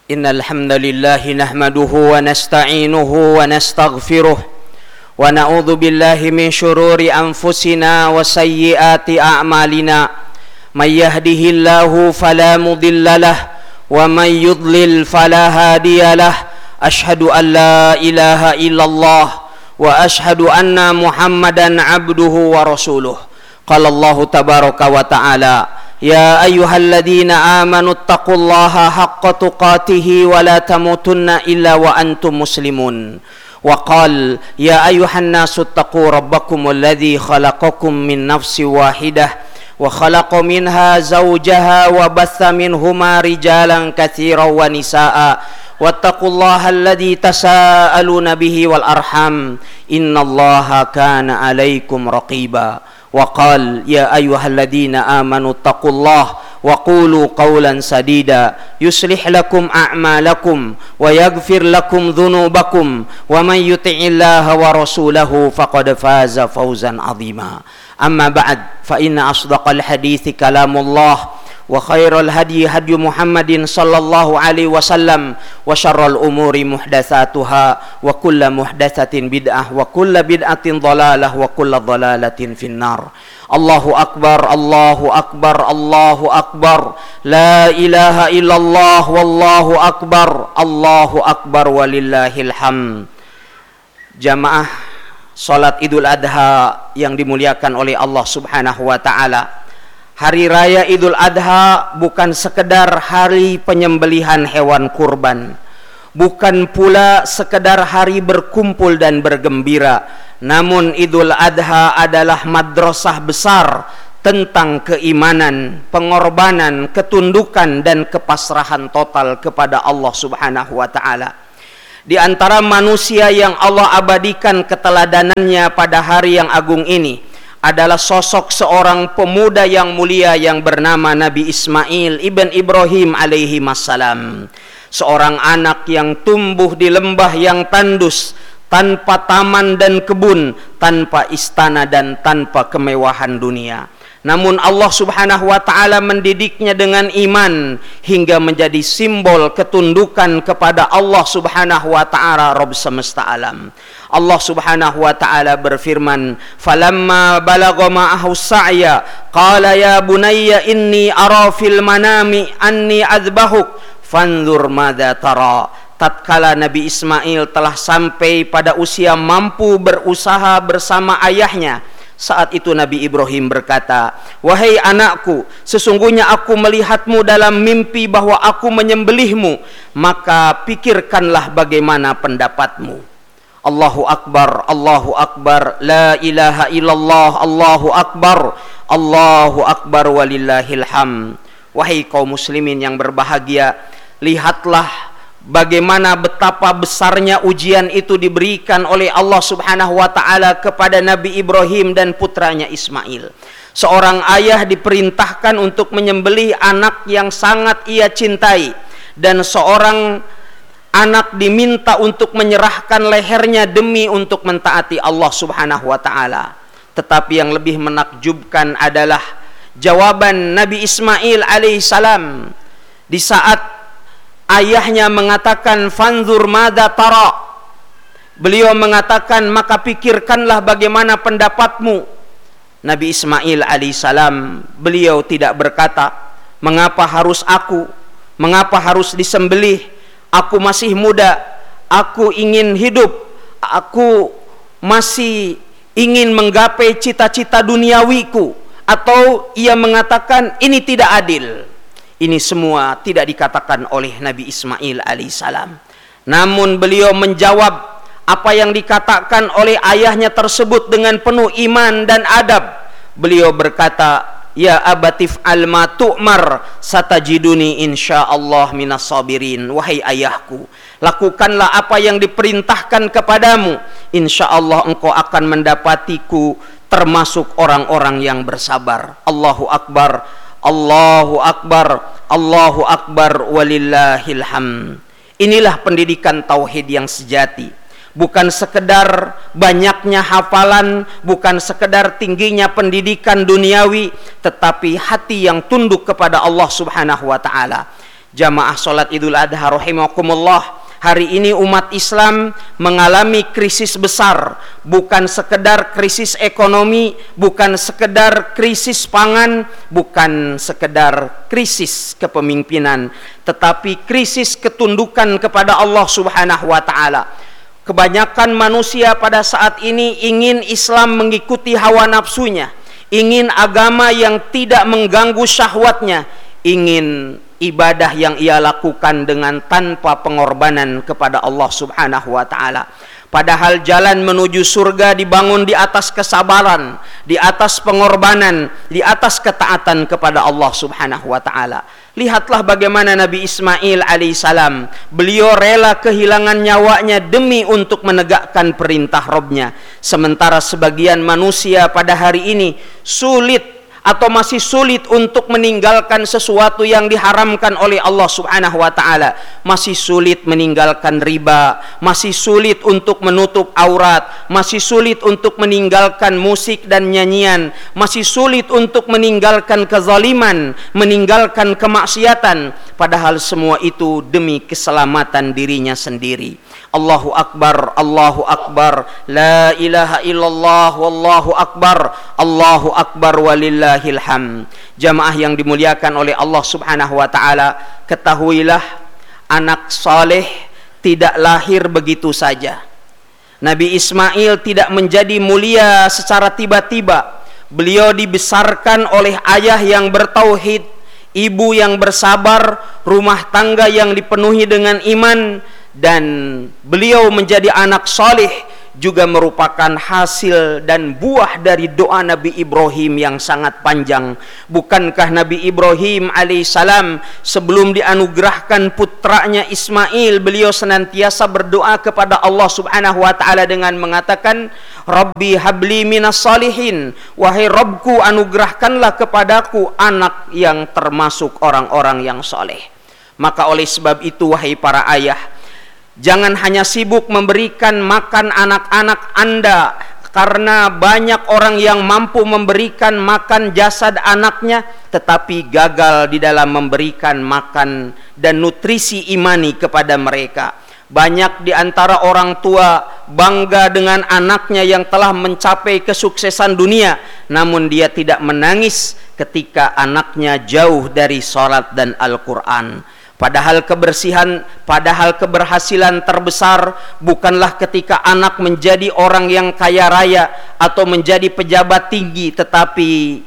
Innal hamdalillah nahmaduhu wa nasta'inuhu wa nastaghfiruh wa na'udzu billahi min shururi anfusina wa sayyiati a'malina. May yahdihillahu fala mudhillalah wa may yudlil fala hadiyalah. Ashhadu an la ilaha illallah wa ashhadu anna Muhammadan abduhu wa rasuluh. Qala Allahu tabaraka wa ta'ala: Ya ayyuhalladzina amanu taqullaha haqqa tuqatihi wa la tamutunna illa wa antum muslimun. Wa qala: Ya ayyuhan nasu taqu rabbakum alladzi khalaqakum min nafsin wahidah wa khalaqa minha zawjaha wa batha minhuma rijalan katsiran wa nisaa. Wattaqullaha alladzi tasaaluna bihi wal arham innallaha kana 'alaikum raqiba. Wa qala: Ya ayyuhalladzina amanu taqullaha wa qulu qawlan sadida yuslih lakum a'malakum wa yaghfir lakum dhunubakum wa man yuti'illaha wa rasulahu faqad faza fawzan 'azima. Amma ba'd, fa inna asdaqal hadithi kalamullah wa khairal hadi hadi Muhammadin sallallahu alaihi wasallam wa syarrul umuri muhdatsatuha wa kullu muhdatsatin bid'ah wa kullu bid'atin dhalalah wa kullu dhalalatin finnar. Allahu akbar, Allahu akbar, Allahu akbar, la ilaha illallah wallahu akbar, Allahu akbar walillahil hamd. Jamaah salat Idul Adha yang dimuliakan oleh Allah Subhanahu wa taala. Hari Raya Idul Adha bukan sekedar hari penyembelihan hewan kurban, bukan pula sekedar hari berkumpul dan bergembira, namun Idul Adha adalah madrasah besar tentang keimanan, pengorbanan, ketundukan dan kepasrahan total kepada Allah Subhanahu wa taala. Di antara manusia yang Allah abadikan keteladanannya pada hari yang agung ini adalah sosok seorang pemuda yang mulia yang bernama Nabi Ismail ibn Ibrahim alaihi wassalam. Seorang anak yang tumbuh di lembah yang tandus, tanpa taman dan kebun, tanpa istana dan tanpa kemewahan dunia. Namun Allah Subhanahu wa taala mendidiknya dengan iman hingga menjadi simbol ketundukan kepada Allah Subhanahu wa taala Rabb semesta alam. Allah Subhanahu wa taala berfirman, "Falamma balagha ma'ahu sa'ya, qala ya bunayya inni ara fil manami anni adzbahuk, fanzur madza tara." Tatkala Nabi Ismail telah sampai pada usia mampu berusaha bersama ayahnya, saat itu Nabi Ibrahim berkata, "Wahai anakku, sesungguhnya aku melihatmu dalam mimpi bahwa aku menyembelihmu, maka pikirkanlah bagaimana pendapatmu." Allahu akbar, Allahu akbar, la ilaha illallah, Allahu akbar walillahil hamd. Wahai kaum muslimin yang berbahagia, lihatlah bagaimana betapa besarnya ujian itu diberikan oleh Allah Subhanahu wa taala kepada Nabi Ibrahim dan putranya Ismail. Seorang ayah diperintahkan untuk menyembelih anak yang sangat ia cintai, dan seorang anak diminta untuk menyerahkan lehernya demi untuk mentaati Allah Subhanahu wa taala. Tetapi yang lebih menakjubkan adalah jawaban Nabi Ismail alaihissalam di saat ayahnya mengatakan, "Fanzur madza tara." Beliau mengatakan, "Maka pikirkanlah bagaimana pendapatmu." Nabi Ismail alaihissalam, beliau tidak berkata, "Mengapa harus aku? Mengapa harus disembelih? Aku masih muda, aku ingin hidup, aku masih ingin menggapai cita-cita duniawiku." Atau ia mengatakan, "Ini tidak adil." Ini semua tidak dikatakan oleh Nabi Ismail alaihissalam. Namun beliau menjawab apa yang dikatakan oleh ayahnya tersebut dengan penuh iman dan adab. Beliau berkata, "Ya abatif alma tu'mar satajiduni insyaallah minas sabirin." Wahai ayahku, lakukanlah apa yang diperintahkan kepadamu, insyaallah engkau akan mendapatiku termasuk orang-orang yang bersabar. Allahu akbar, Allahu akbar, Allahu akbar walillahil hamd. Inilah pendidikan tauhid yang sejati. Bukan sekedar banyaknya hafalan, bukan sekedar tingginya pendidikan duniawi, tetapi hati yang tunduk kepada Allah Subhanahu wa taala. Jamaah salat Idul Adha rahimakumullah, hari ini umat Islam mengalami krisis besar, bukan sekedar krisis ekonomi, bukan sekedar krisis pangan, bukan sekedar krisis kepemimpinan, tetapi krisis ketundukan kepada Allah Subhanahu wa taala. Kebanyakan manusia pada saat ini ingin Islam mengikuti hawa nafsunya, ingin agama yang tidak mengganggu syahwatnya, ingin ibadah yang ia lakukan dengan tanpa pengorbanan kepada Allah Subhanahu wa taala. Padahal jalan menuju surga dibangun di atas kesabaran, di atas pengorbanan, di atas ketaatan kepada Allah Subhanahu wa taala. Lihatlah bagaimana Nabi Ismail alaihissalam, beliau rela kehilangan nyawanya demi untuk menegakkan perintah Rabb-Nya. Sementara sebagian manusia pada hari ini sulit atau masih sulit untuk meninggalkan sesuatu yang diharamkan oleh Allah Subhanahu wa taala, masih sulit meninggalkan riba, masih sulit untuk menutup aurat, masih sulit untuk meninggalkan musik dan nyanyian, masih sulit untuk meninggalkan kezaliman, meninggalkan kemaksiatan, padahal semua itu demi keselamatan dirinya sendiri. Allahu Akbar, Allahu Akbar, la ilaha illallah, wallahu akbar, Allahu Akbar walillahil hamd. Jamaah yang dimuliakan oleh Allah Subhanahu wa taala, ketahuilah anak saleh tidak lahir begitu saja. Nabi Ismail tidak menjadi mulia secara tiba-tiba. Beliau dibesarkan oleh ayah yang bertauhid, ibu yang bersabar, rumah tangga yang dipenuhi dengan iman, dan beliau menjadi anak saleh juga merupakan hasil dan buah dari doa Nabi Ibrahim yang sangat panjang. Bukankah Nabi Ibrahim alaihissalam sebelum dianugerahkan putranya Ismail, beliau senantiasa berdoa kepada Allah Subhanahu wa taala dengan mengatakan, Rabbi habli minas salihin, wahai Rabbku anugerahkanlah kepadaku anak yang termasuk orang-orang yang saleh. Maka oleh sebab itu wahai para ayah, jangan hanya sibuk memberikan makan anak-anak Anda, karena banyak orang yang mampu memberikan makan jasad anaknya tetapi gagal di dalam memberikan makan dan nutrisi imani kepada mereka. Banyak di antara orang tua bangga dengan anaknya yang telah mencapai kesuksesan dunia, namun dia tidak menangis ketika anaknya jauh dari salat dan Al-Quran. Padahal keberhasilan terbesar bukanlah ketika anak menjadi orang yang kaya raya atau menjadi pejabat tinggi, tetapi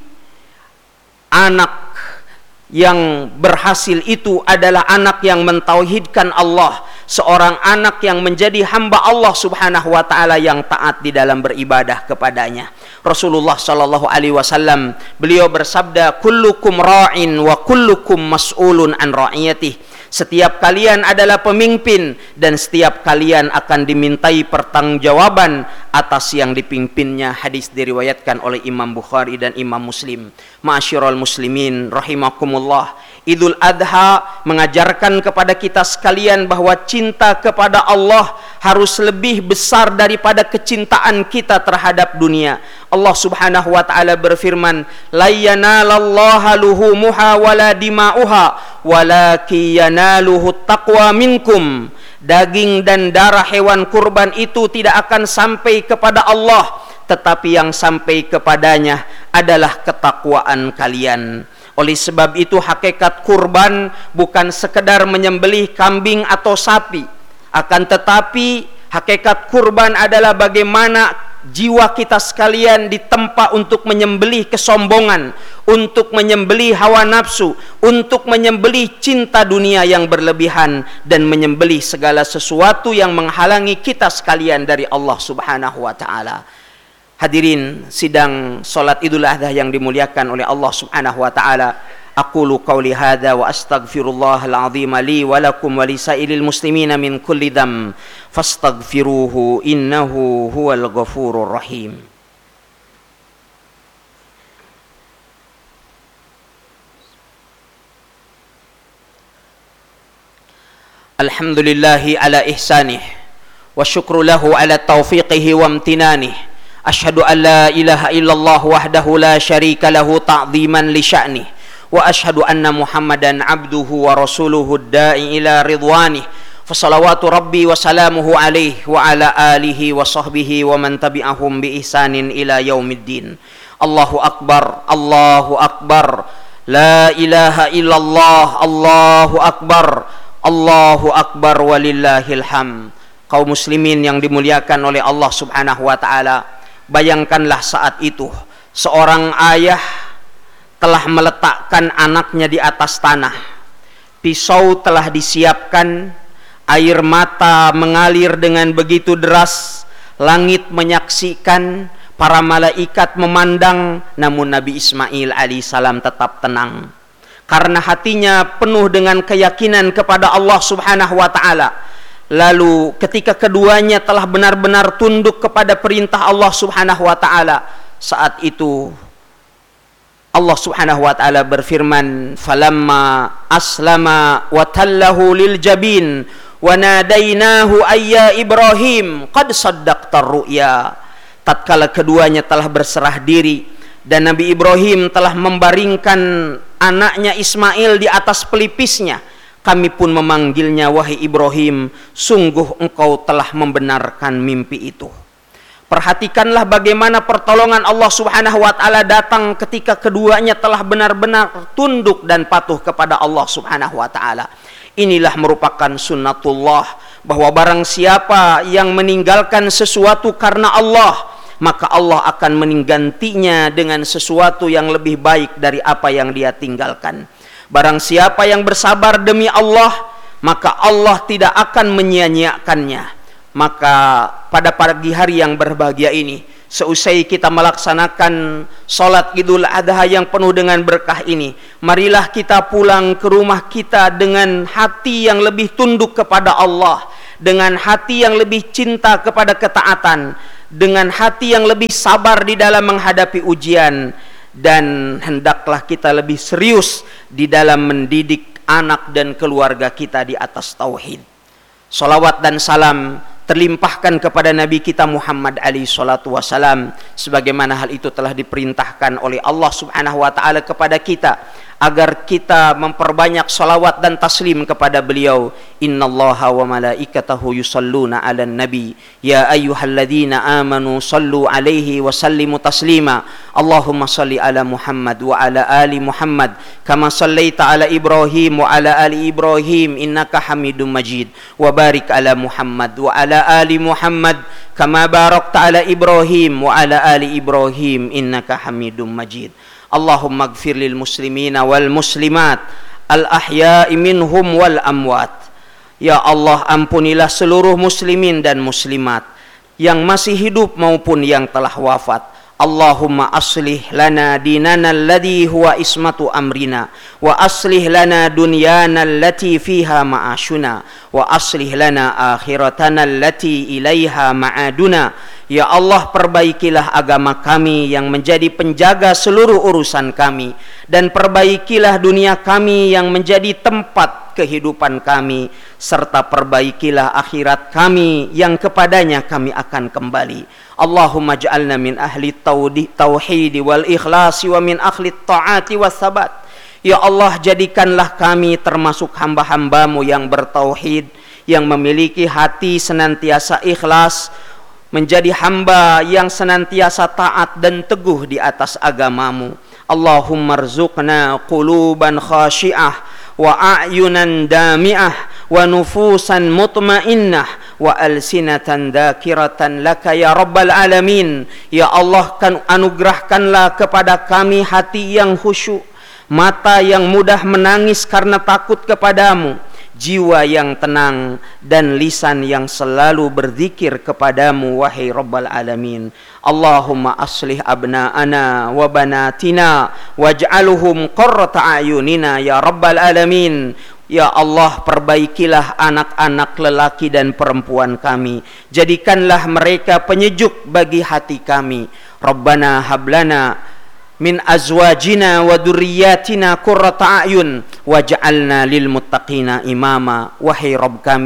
anak yang berhasil itu adalah anak yang mentauhidkan Allah, seorang anak yang menjadi hamba Allah Subhanahu wa taala yang taat di dalam beribadah kepadanya. Rasulullah sallallahu alaihi wasallam beliau bersabda, kullukum ra'in wa kullukum mas'ulun an ra'iyatihi. Setiap kalian adalah pemimpin dan setiap kalian akan dimintai pertanggungjawaban atas yang dipimpinnya. Hadis diriwayatkan oleh Imam Bukhari dan Imam Muslim. Ma'asyiral muslimin rahimakumullah, Idul Adha mengajarkan kepada kita sekalian bahwa cinta kepada Allah harus lebih besar daripada kecintaan kita terhadap dunia. Allah Subhanahu wa taala berfirman, la yanalallaha luhumuha wala dima'uha walakin yanaluhu taqwa minkum. Daging dan darah hewan kurban itu tidak akan sampai kepada Allah, tetapi yang sampai kepadanya adalah ketakwaan kalian. Oleh sebab itu hakikat kurban bukan sekedar menyembelih kambing atau sapi, akan tetapi hakikat kurban adalah bagaimana jiwa kita sekalian ditempa untuk menyembelih kesombongan, untuk menyembelih hawa nafsu, untuk menyembelih cinta dunia yang berlebihan, dan menyembelih segala sesuatu yang menghalangi kita sekalian dari Allah Subhanahu wa taala. Hadirin sidang salat Idul Adha yang dimuliakan oleh Allah Subhanahu wa taala, aqulu qauli hadza wa astaghfirullahal azim li wa lakum wa lisairil muslimina min kulli dzam fastaghfiruhu innahu huwal ghafurur rahim. Alhamdulillahi ala ihsanih wa syukru lahu ala taufiqihi wa amtinanih. Asyhadu an la ilaha illallah wahdahu la syarika lahu ta'ziman li sya'nih wa ashhadu anna Muhammadan abduhu wa rasuluhu ad-da'i ila ridwanih. Fassalawatu rabbi wa salamuhu alaihi wa ala alihi wa sahbihi wa man tabi'ahum bi ihsanin ila yaumiddin. Allahu akbar, Allahu akbar, la ilaha illallah, Allahu akbar, Allahu akbar, walillahil hamd. Kaum muslimin yang dimuliakan oleh Allah Subhanahu wa taala, bayangkanlah saat itu seorang ayah telah meletakkan anaknya di atas tanah. Pisau telah disiapkan, air mata mengalir dengan begitu deras, langit menyaksikan, para malaikat memandang, namun Nabi Ismail alaihissalam tetap tenang karena hatinya penuh dengan keyakinan kepada Allah Subhanahu wa taala. Lalu ketika keduanya telah benar-benar tunduk kepada perintah Allah Subhanahu wa taala, saat itu Allah Subhanahu wa taala berfirman, falamma aslama wa tallahu lil jabin wa nadainahu ayya Ibrahim qad saddaqtar ru'ya. Tatkala keduanya telah berserah diri dan Nabi Ibrahim telah membaringkan anaknya Ismail di atas pelipisnya, kami pun memanggilnya, wahai Ibrahim, sungguh engkau telah membenarkan mimpi itu. Perhatikanlah bagaimana pertolongan Allah Subhanahu wa taala datang ketika keduanya telah benar-benar tunduk dan patuh kepada Allah Subhanahu wa taala. Inilah merupakan sunnatullah, bahwa barang siapa yang meninggalkan sesuatu karena Allah, maka Allah akan menggantinya dengan sesuatu yang lebih baik dari apa yang dia tinggalkan. Barang siapa yang bersabar demi Allah, maka Allah tidak akan menyia-nyiakannya. Maka pada pagi hari yang berbahagia ini, seusai kita melaksanakan sholat Idul Adha yang penuh dengan berkah ini, marilah kita pulang ke rumah kita dengan hati yang lebih tunduk kepada Allah, dengan hati yang lebih cinta kepada ketaatan, dengan hati yang lebih sabar di dalam menghadapi ujian, dan hendaklah kita lebih serius di dalam mendidik anak dan keluarga kita di atas tauhid. Salawat dan salam terlimpahkan kepada Nabi kita Muhammad alaihi salatu wasalam, sebagaimana hal itu telah diperintahkan oleh Allah Subhanahu wa taala kepada kita, agar kita memperbanyak salawat dan taslim kepada beliau. Innallaha wa malaikatahu yusalluna 'alan nabi ya ayyuhalladzina amanu sallu 'alaihi wa sallimu taslima. Allahumma salli ala Muhammad wa ala ali Muhammad kama sallaita ala Ibrahim wa ala ali Ibrahim innaka Hamidum Majid, wa barik ala Muhammad wa ala ali Muhammad kama barakta ala Ibrahim wa ala ali Ibrahim innaka Hamidum Majid. Allahumma ighfir lil muslimina wal muslimat al ahya'i minhum wal amwat. Ya Allah, ampunilah seluruh muslimin dan muslimat yang masih hidup maupun yang telah wafat. Allahumma aslih lana dinana alladhi huwa ismatu amrina, wa aslih lana dunyana allati fiha ma'ashuna, wa aslih lana akhiratana allati ilaiha ma'aduna. Ya Allah, perbaikilah agama kami yang menjadi penjaga seluruh urusan kami, dan perbaikilah dunia kami yang menjadi tempat kehidupan kami, serta perbaikilah akhirat kami yang kepadanya kami akan kembali. Allahumma ja'alna min ahli tauhid wal ikhlasi wa min ahli ta'ati was sabat. Ya Allah, jadikanlah kami termasuk hamba-hambamu yang bertauhid, yang memiliki hati senantiasa ikhlas, menjadi hamba yang senantiasa taat dan teguh di atas agamamu. Allahumma rzuqna quluban khashi'ah wa a'yunan dami'ah wa nufusan mutmainnah wa alsinatan dzakiratan laka ya rabbal alamin. Ya Allah, anugerahkanlah kepada kami hati yang khusyuk, mata yang mudah menangis karena takut kepadamu, jiwa yang tenang, dan lisan yang selalu berzikir kepadamu, wahai Rabbal Alamin. Allahumma aslih abna'ana wa banatina waj'aluhum qurrata a'yunina ya Rabbal Alamin. Ya Allah, perbaikilah anak-anak lelaki dan perempuan kami, jadikanlah mereka penyejuk bagi hati kami. Rabbana hablana min azwajina wa dzurriyyatina qurrata a'yun waj'alna lil muttaqina imama. Wahai Rabb kami,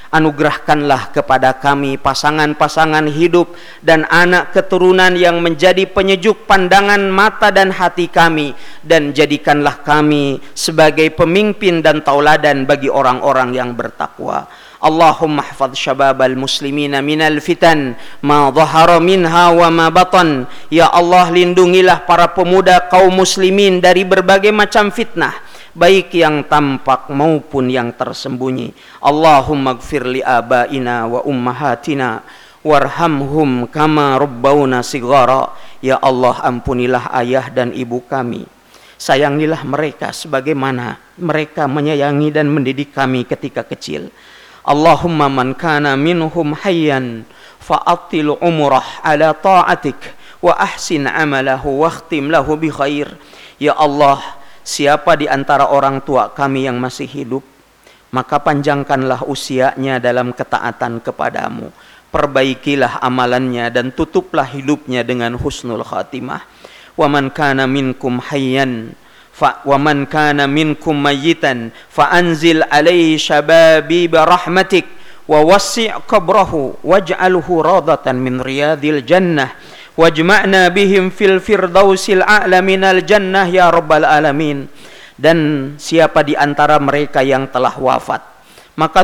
Anugerahkanlah kepada kami pasangan-pasangan hidup dan anak keturunan yang menjadi penyejuk pandangan mata dan hati kami, dan jadikanlah kami sebagai pemimpin dan tauladan bagi orang-orang yang bertakwa. Allahumma hafadz syababal muslimina minal fitan ma dhahara minha wa ma batan. Ya Allah, lindungilah para pemuda kaum muslimin dari berbagai macam fitnah, baik yang tampak maupun yang tersembunyi. Allahumma gfir li abaina wa ummahatina warhamhum kama rabbawna sighara. Ya Allah, ampunilah ayah dan ibu kami, sayangilah mereka sebagaimana mereka menyayangi dan mendidik kami ketika kecil. Allahumma man kana minhum hayyan fa'attil umrah ala ta'atik wa ahsin amalahu wakhtim lahu bi khair. Ya Allah, siapa di antara orang tua kami yang masih hidup, maka panjangkanlah usianya dalam ketaatan kepadamu. Perbaikilah amalannya dan tutuplah hidupnya dengan husnul khatimah. Wa man kana minkum hayyan wa man kana minkum mayyitan fa anzil alaihi shababi bi rahmatik wa wassi' qabrahu waj'alhu radatan min riyadil jannah wajma'na bihim fil firdausil a'la minal jannah ya rabbal alamin. Dan siapa di antara mereka yang telah wafat, maka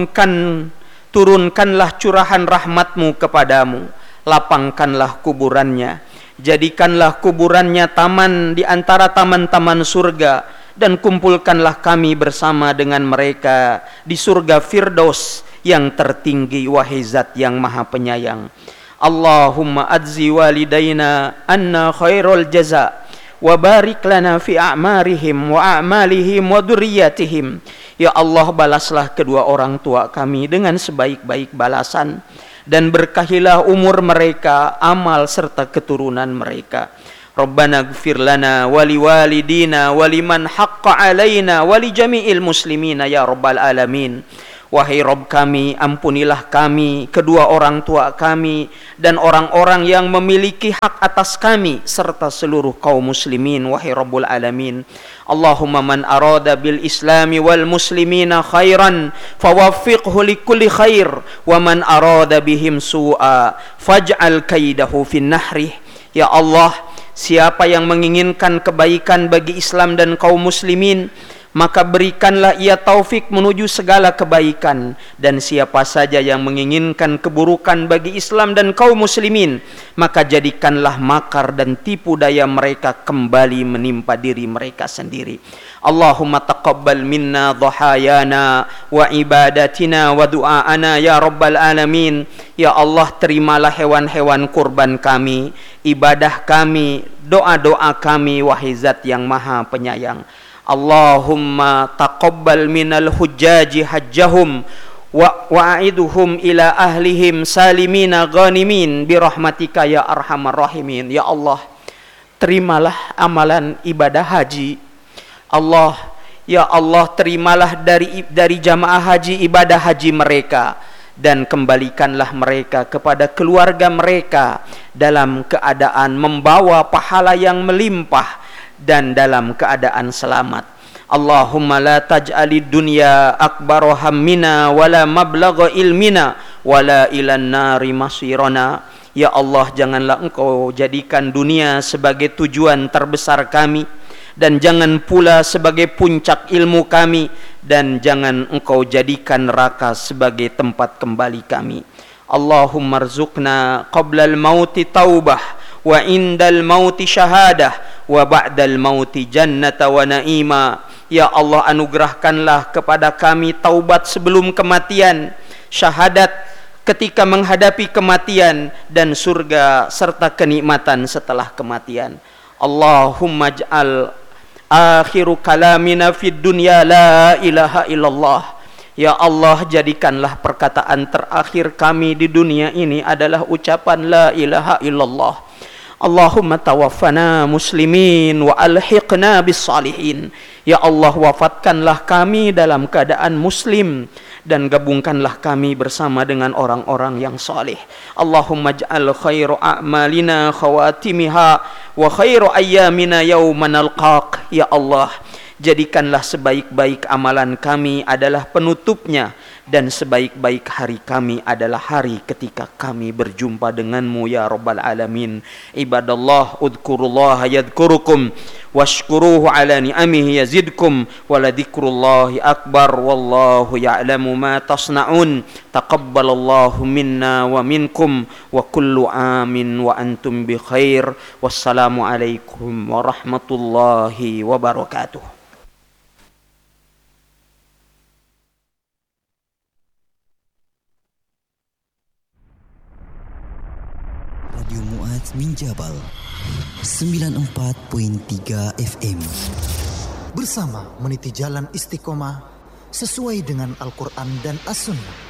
turunkanlah curahan rahmatmu kepadamu, lapangkanlah kuburannya, jadikanlah kuburannya taman di antara taman-taman surga, dan kumpulkanlah kami bersama dengan mereka di surga Firdaus yang tertinggi, wahai Zat yang Maha Penyayang. Allahumma adzi walidaina anna khairul jaza wa barik lana fi a'marihim wa a'malihim wa dzurriyyatihim. Ya Allah, balaslah kedua orang tua kami dengan sebaik-baik balasan, dan berkahilah umur mereka, amal serta keturunan mereka. Rabbana gfir lana wali walidina waliman haqqa alaina wali jami'il muslimina ya rabbal alamin. Wahai Rabb kami, ampunilah kami, kedua orang tua kami, dan orang-orang yang memiliki hak atas kami, serta seluruh kaum muslimin, wahai Rabbul alamin. Allahumma man arada bil islami wal muslimina khairan fawaffiqhu likulli khair, wa man arada bihim su'a faj'al kaidahu fin nahrih. Ya Allah, siapa yang menginginkan kebaikan bagi Islam dan kaum muslimin, maka berikanlah ia taufik menuju segala kebaikan, dan siapa saja yang menginginkan keburukan bagi Islam dan kaum muslimin, maka jadikanlah makar dan tipu daya mereka kembali menimpa diri mereka sendiri. Allahumma taqabbal minna dhahayana wa ibadatina wa du'aana ya rabbal alamin. Ya Allah, terimalah hewan-hewan kurban kami, ibadah kami, doa-doa kami, wahai Zat yang Maha Penyayang. Allahumma taqabbal minal hujjaji hajjahum wa'aiduhum ila ahlihim salimina ghanimin birahmatika ya arhamar rahimin. Ya Allah, terimalah amalan ibadah haji. Ya Allah, terimalah dari jamaah haji ibadah haji mereka, dan kembalikanlah mereka kepada keluarga mereka dalam keadaan membawa pahala yang melimpah dan dalam keadaan selamat. Allahumma la taj'alid dunya akbara hammina wala mablagha ilmina wala ilan nari masirana. Ya Allah, janganlah Engkau jadikan dunia sebagai tujuan terbesar kami, dan jangan pula sebagai puncak ilmu kami, dan jangan Engkau jadikan neraka sebagai tempat kembali kami. Allahumma rzuqna qablal mauti taubah wa indal mauti syahadah wa ba'dal mauti jannata wa na'ima. Ya Allah, anugerahkanlah kepada kami taubat sebelum kematian, syahadat ketika menghadapi kematian, dan surga serta kenikmatan setelah kematian. Allahumma ij'al akhiru kalamina fid dunya la ilaha illallah. Ya Allah, jadikanlah perkataan terakhir kami di dunia ini adalah ucapan la ilaha illallah. Allahumma tawaffana muslimin wa alhiqna bis salihin. Ya Allah, wafatkanlah kami dalam keadaan muslim, dan gabungkanlah kami bersama dengan orang-orang yang saleh. Allahumma ij'al khairu a'malina khawatimiha wa khairu ayyamina yawma nalqaq. Ya Allah, jadikanlah sebaik-baik amalan kami adalah penutupnya, dan sebaik-baik hari kami adalah hari ketika kami berjumpa denganmu ya Rabbal Alamin. Ibadallah, udhkurullaha yadhkurukum washkuruhu ala ni'amihi yazidkum waladhikrullahi akbar wallahu ya'lamu ma tasna'un. Taqabbalallahu minna wa minkum wa kullu amin wa antum bi khair. Wassalamu alaikum warahmatullahi wabarakatuh. Radio Mu'adz Minjabal 94.3 FM. Bersama meniti jalan istiqomah sesuai dengan Al-Quran dan As-Sunnah.